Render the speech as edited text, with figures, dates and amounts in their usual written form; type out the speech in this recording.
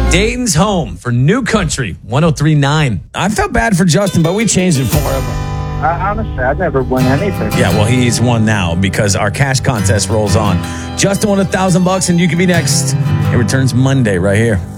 Dayton's home for New Country 103.9. I felt bad for Justin, but we changed it for him. Honestly, I never won anything. Yeah, well, he's won now because our cash contest rolls on. Justin won $1,000, and you can be next. It returns Monday right here.